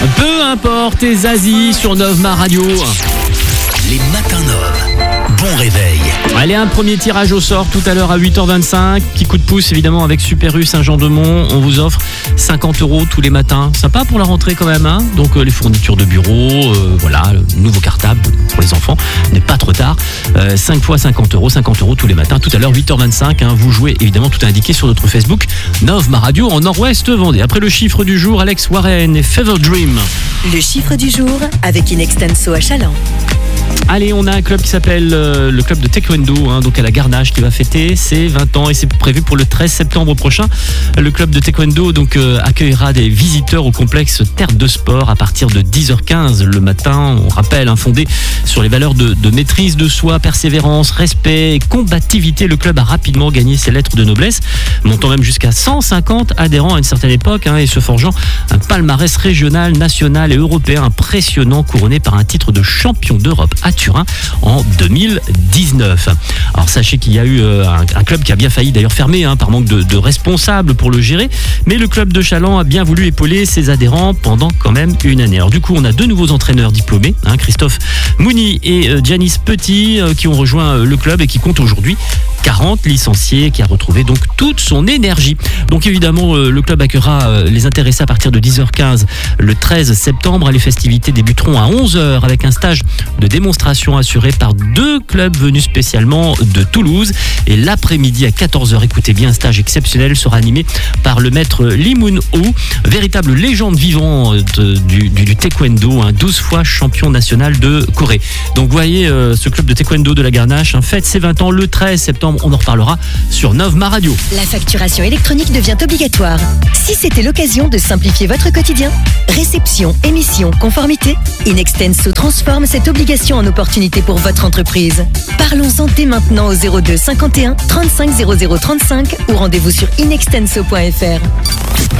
Peu importe, et Zazie sur Novma Radio. Les matins Nov. Bon réveil. Allez, un premier tirage au sort tout à l'heure à 8h25. Petit coup de pouce évidemment avec Super U Saint-Jean-de-Mont. On vous offre 50 € tous les matins. Sympa pour la rentrée quand même, hein. Donc les fournitures de bureau, voilà, le nouveau cartable pour les enfants. N'est pas trop tard. 5 fois 50 €, 50 € tous les matins. Tout à l'heure 8h25. Hein, vous jouez évidemment, tout est indiqué sur notre Facebook Novma Radio en Nord-Ouest Vendée. Après le chiffre du jour, Alex Warren et Fever Dream. Le chiffre du jour avec Inextenso à Chaland. Allez, on a un club qui s'appelle le club de Taekwondo, hein, donc à la Garnache, qui va fêter ses 20 ans et c'est prévu pour le 13 septembre prochain. Le club de Taekwondo donc accueillera des visiteurs au complexe Terre de Sport à partir de 10h15 le matin. On rappelle, hein, fondé sur les valeurs de maîtrise de soi, persévérance, respect et combativité. Le club a rapidement gagné ses lettres de noblesse, montant même jusqu'à 150 adhérents à une certaine époque, hein, et se forgeant un palmarès régional, national et européen impressionnant, couronné par un titre de champion d'Europe à Turin en 2019. Alors sachez qu'il y a eu un club qui a bien failli d'ailleurs fermer, hein, par manque de responsables pour le gérer, mais le club de Chaland a bien voulu épauler ses adhérents pendant quand même une année. Alors du coup on a deux nouveaux entraîneurs diplômés, hein, Christophe Mouni et Janice Petit, qui ont rejoint le club et qui comptent aujourd'hui 40 licenciés, qui a retrouvé donc toute son énergie. Donc évidemment le club accueillera les intéressés à partir de 10h15 le 13 septembre. Les festivités débuteront à 11h avec un stage de démonstration assuré par deux clubs venus spécialement de Toulouse. Et l'après-midi à 14h, écoutez bien, un stage exceptionnel sera animé par le maître Lee Moon-ho, véritable légende vivante du taekwondo, 12 fois champion national de Corée. Donc vous voyez, ce club de taekwondo de la Garnache fête ses 20 ans le 13 septembre. On en reparlera sur Novma Radio. La facturation électronique devient obligatoire. Si c'était l'occasion de simplifier votre quotidien, réception, émission, conformité, Inextenso transforme cette obligation en opportunité pour votre entreprise. Parlons-en dès maintenant au 02 51 35 00 35 ou rendez-vous sur inextenso.fr.